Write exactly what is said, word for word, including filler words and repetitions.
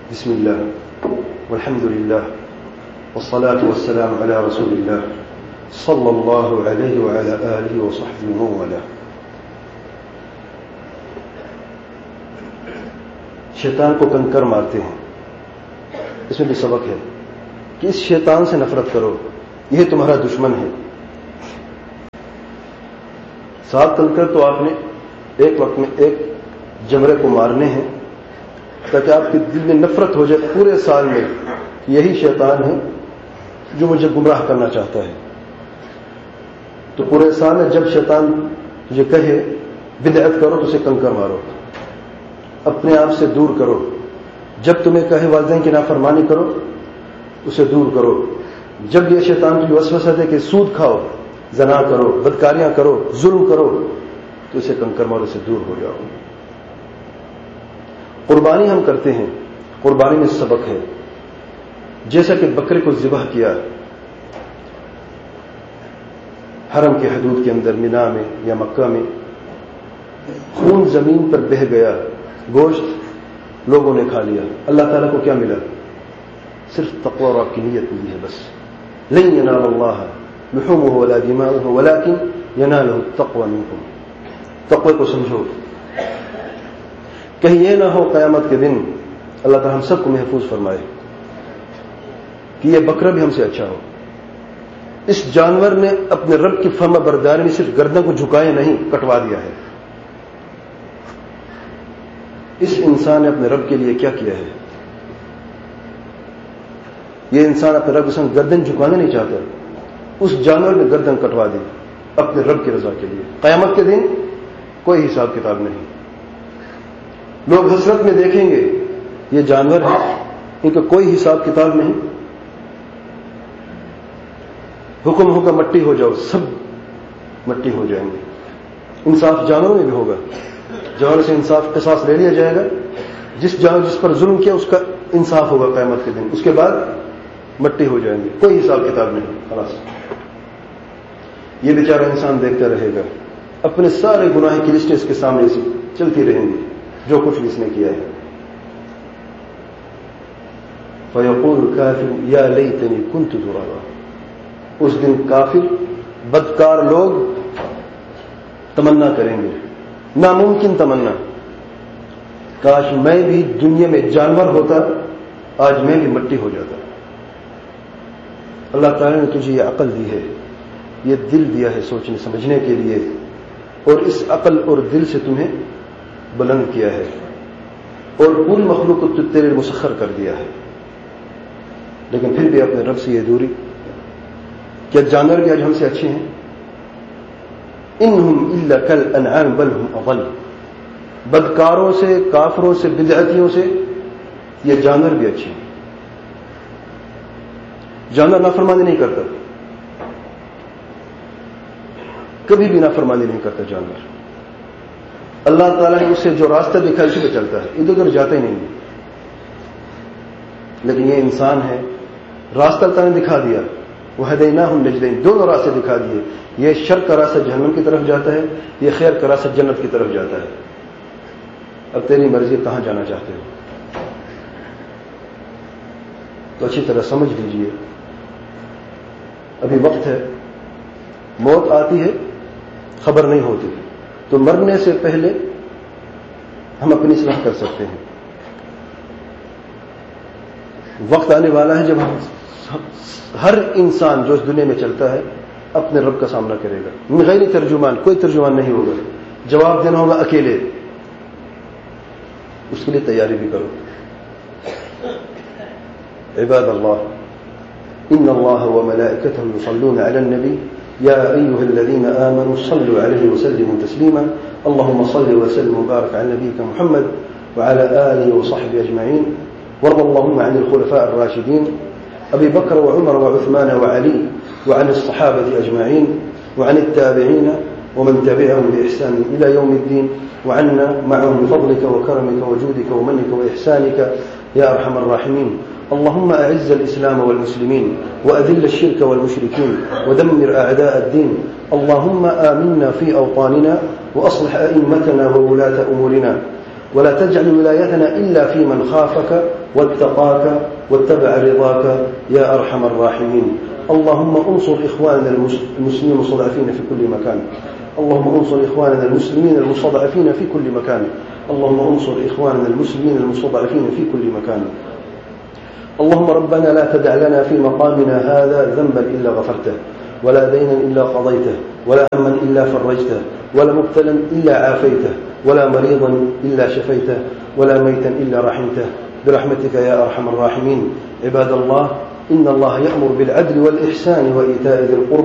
بسم الله والحمد لله والصلاة والسلام على رسول الله صلى الله عليه وعلى آله وصحبه ومن والاه. شیطان کو کنکر مارتے ہیں. اس میں بھی سبق ہے کہ اس شیطان سے نفرت کرو، یہ تمہارا دشمن ہے. سات کنکر تو آپ نے ایک وقت میں ایک جمرے کو مارنے ہیں تاکہ آپ کے دل میں نفرت ہو جائے پورے سال میں. یہی شیطان ہے جو مجھے گمراہ کرنا چاہتا ہے. تو پورے سال میں جب شیطان تجھے کہے بدعت کرو تو اسے کنکر مارو، اپنے آپ سے دور کرو. جب تمہیں کہے والدین کی نافرمانی کرو اسے دور کرو. جب یہ شیطان تجھے وسوسہ دے کہ سود کھاؤ، زنا کرو، بدکاریاں کرو، ظلم کرو تو اسے کنکر مارو، سے دور ہو جاؤ. قربانی ہم کرتے ہیں، قربانی میں سبق ہے. جیسا کہ بکرے کو ذبح کیا حرم کے حدود کے اندر، مینا میں یا مکہ میں، خون زمین پر بہہ گیا، گوشت لوگوں نے کھا لیا. اللہ تعالیٰ کو کیا ملا؟ صرف تقوی اور آپ کی نیت ملی ہے. بس لن ینال اللہ لحومہ ولا دماؤہ ولکن ینالہ التقوی منکم. تقوی کو سمجھو. کہیں یہ نہ ہو قیامت کے دن اللہ تعالیٰ ہم سب کو محفوظ فرمائے کہ یہ بکرا بھی ہم سے اچھا ہو. اس جانور نے اپنے رب کی فرما برداری میں صرف گردن کو جھکائے نہیں، کٹوا دیا ہے. اس انسان نے اپنے رب کے لیے کیا کیا ہے؟ یہ انسان اپنے رب کے سامنے گردن جھکانا نہیں چاہتا، اس جانور نے گردن کٹوا دی اپنے رب کی رضا کے لیے. قیامت کے دن کوئی حساب کتاب نہیں. لوگ حسرت میں دیکھیں گے یہ جانور ہے، ان کا کوئی حساب کتاب نہیں. حکم ہوگا مٹی ہو جاؤ، سب مٹی ہو جائیں گے. انصاف جانوروں میں بھی ہوگا، جانور سے انصاف قصاص لے لیا جائے گا. جس جانور جس پر ظلم کیا اس کا انصاف ہوگا قیامت کے دن. اس کے بعد مٹی ہو جائیں گے، کوئی حساب کتاب نہیں. خلاص یہ بیچارہ انسان دیکھتا رہے گا، اپنے سارے گناہ کی لسٹیں اس کے سامنے سے چلتی رہیں گی، جو کچھ بھی اس نے کیا ہے. فَيَقُولُ الْكَافِرُ يَا لَيْتَنِي كُنْتُ تُرَابًا. اس دن کافر بدکار لوگ تمنا کریں گے، ناممکن تمنا، کاش میں بھی دنیا میں جانور ہوتا، آج میں بھی مٹی ہو جاتا. اللہ تعالیٰ نے تجھے یہ عقل دی ہے، یہ دل دیا ہے سوچنے سمجھنے کے لیے، اور اس عقل اور دل سے تمہیں بلند کیا ہے، اور پوری مخلوق کو تیرے مسخر کر دیا ہے. لیکن پھر بھی اپنے رب سے یہ دوری. کیا جانور بھی آج ہم سے اچھے ہیں؟ انہم الا کالانعام بل ہم اضل. بدکاروں سے، کافروں سے، بدعتیوں سے یہ جانور بھی اچھے ہیں. جانور نافرمانی نہیں کرتا، کبھی بھی نافرمانی نہیں کرتا جانور. اللہ تعالیٰ نے اسے جو راستہ دکھا اسی پہ چلتا ہے، ادھر ادھر جاتا ہی نہیں. لیکن یہ انسان ہے، راستہ اللہ تعالیٰ نے دکھا دیا، وَهَدَيْنَاهُ النَّجْدَيْنِ، دونوں راستے دکھا دیے. یہ شر کا راستہ جہنم کی طرف جاتا ہے، یہ خیر کا راستہ جنت کی طرف جاتا ہے. اب تیری مرضی کہاں جانا چاہتے ہو؟ تو اچھی طرح سمجھ لیجئے، ابھی وقت ہے. موت آتی ہے، خبر نہیں ہوتی، تو مرنے سے پہلے ہم اپنی اصلاح کر سکتے ہیں. وقت آنے والا ہے جب ہم ہر انسان جو اس دنیا میں چلتا ہے اپنے رب کا سامنا کرے گا، من غیر ترجمان، کوئی ترجمان نہیں ہوگا. جواب دینا ہوگا اکیلے. اس کے لیے تیاری بھی کرو. عباد اللہ، ان اللہ وملائکتہ یصلون علی النبی یا ایها الذین آمنوا صلوا علیہ وسلموا تسلیما. اللهم صل وسلم وبارك على نبيك محمد وعلى آله وصحبه أجمعين. وارض اللهم عن الخلفاء الراشدين أبي بكر وعمر وعثمان وعلي وعن الصحابة أجمعين وعن التابعين ومن تبعهم بإحسان إلى يوم الدين، وعنا معهم بفضلك وكرمك وجودك ومنك وإحسانك يا أرحم الراحمين. اللهم أعز الإسلام والمسلمين وأذل الشرك والمشركين ودمر أعداء الدين. اللهم آمنا في أوطاننا وأصلح أئمتنا وولاة أمورنا، ولا تجعل ولايتنا إلا في من خافك واتقاك واتبع رضاك يا أرحم الراحمين. اللهم انصر إخواننا المسلمين المستضعفين في كل مكان. اللهم انصر إخواننا المسلمين المستضعفين في كل مكان. اللهم انصر إخواننا المسلمين المستضعفين في كل مكان. اللهم ربنا لا تدع لنا في مقامنا هذا ذنبا إلا غفرته، ولا دينا إلا قضيته، ولا هما إلا فرجته، ولا مبتلا إلا عافيته، ولا مريضا إلا شفيته، ولا ميتا إلا رحمته، برحمتك يا أرحم الراحمين. عباد الله، إن الله يأمر بالعدل والإحسان وإيتاء ذي القربى